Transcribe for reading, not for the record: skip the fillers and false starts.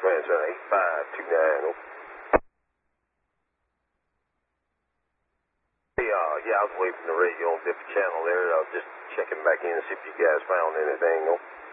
Command Center 8529. Yeah, I was away from the radio on a different channel there. I was just checking back in to see if you guys found anything.